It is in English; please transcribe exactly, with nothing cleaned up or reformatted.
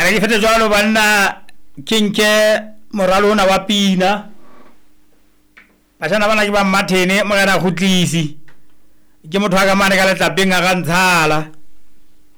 re ke fete jwalo banna kinke moralo ona wa pina bashana bana ke ba mathene mo kana khutlisi ke motho ga ka mane ka letlapeng ga ga ntshala